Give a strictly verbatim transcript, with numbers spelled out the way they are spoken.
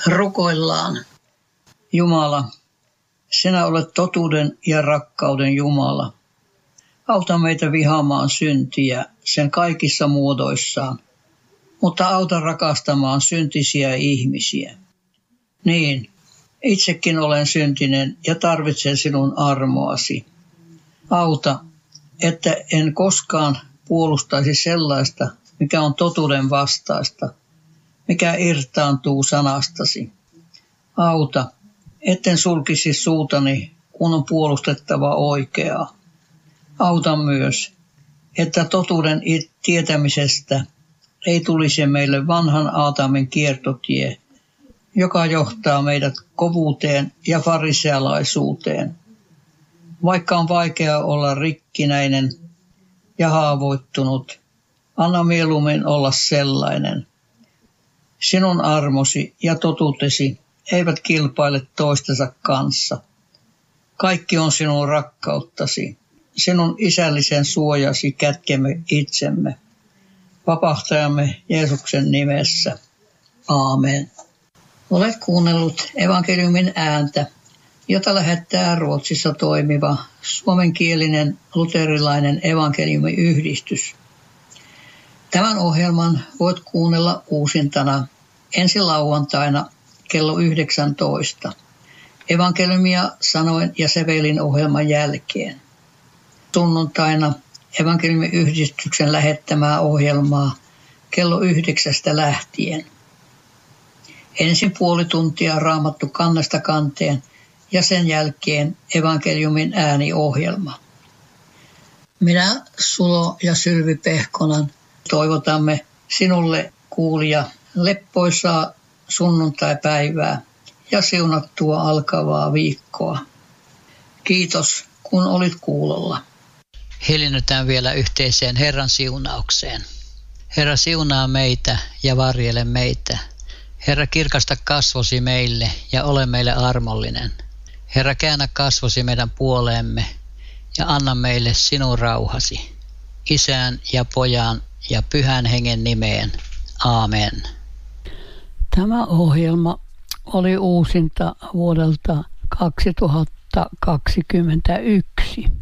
Rukoillaan. Jumala, sinä olet totuuden ja rakkauden Jumala. Auta meitä vihaamaan syntiä sen kaikissa muodoissaan, mutta auta rakastamaan syntisiä ihmisiä. Niin, itsekin olen syntinen ja tarvitsen sinun armoasi. Auta, että en koskaan puolustaisi sellaista, mikä on totuuden vastaista, mikä irtaantuu sanastasi. Auta, etten sulkisi suutani, kun on puolustettava oikeaa. Auta myös, että totuuden tietämisestä ei tulisi meille vanhan Aatamin kiertotie, joka johtaa meidät kovuuteen ja farisealaisuuteen. Vaikka on vaikea olla rikkinäinen ja haavoittunut, anna mieluummin olla sellainen. Sinun armosi ja totuutesi eivät kilpaile toistensa kanssa. Kaikki on sinun rakkauttasi. Sinun isällisen suojasi kätkemme itsemme. Vapahtajamme Jeesuksen nimessä. Aamen. Olet kuunnellut evankeliumin ääntä, jota lähettää Ruotsissa toimiva suomenkielinen luterilainen evankeliumiyhdistys. Tämän ohjelman voit kuunnella uusintana ensi lauantaina kello yhdeksäntoista. Evankeliumia sanoin ja sävelin ohjelman jälkeen. Sunnuntaina evankeliumiyhdistyksen lähettämää ohjelmaa kello yhdeksästä lähtien. Ensin puoli tuntia Raamattu kannasta kanteen ja sen jälkeen evankeliumin ääniohjelma. Minä, Sulo ja Sylvi Pehkonen toivotamme sinulle kuulija leppoisaa sunnuntaipäivää ja siunattua alkavaa viikkoa. Kiitos, kun olit kuulolla. Hiljennytään vielä yhteiseen Herran siunaukseen. Herra, siunaa meitä ja varjele meitä. Herra, kirkasta kasvosi meille ja ole meille armollinen. Herra, käännä kasvosi meidän puoleemme ja anna meille sinun rauhasi. Isän ja Pojan ja Pyhän Hengen nimeen. Aamen. Tämä ohjelma oli uusinta vuodelta kaksituhattakaksikymmentäyksi.